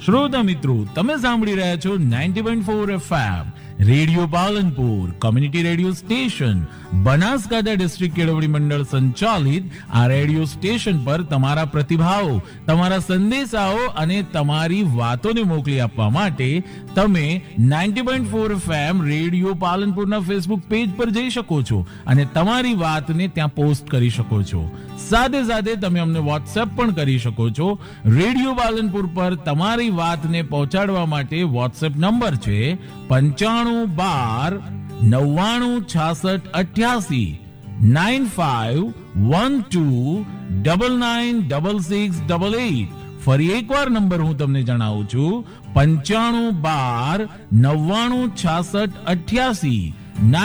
શ્રોતા મિત્રો, તમે સાંભળી રહ્યા છો 90.4 FM radio Palanpur, community radio station, Banaskantha district કેળવણી મંડળ સંચાલિત આ રેડિયો સ્ટેશન પર તમારા પ્રતિભાવો, તમારા સંદેશાઓ અને તમારી વાતોને મોકલી આપવા માટે તમે 90.4 FM રેડિયો પાલનપુરના ફેસબુક પેજ પર જઈ શકો છો અને તમારી વાતને ત્યાં પોસ્ટ કરી શકો છો. સાથે સાથે તમે અમને વોટ્સએપ પણ કરી શકો છો. રેડિયો પાલનપુર પર તમારી વાતને પહોંચાડવા માટે વોટ્સએપ નંબર છે 9592996688 9512996688. ફરી એકવાર નંબર હું તમને જણાવું છું 9512996688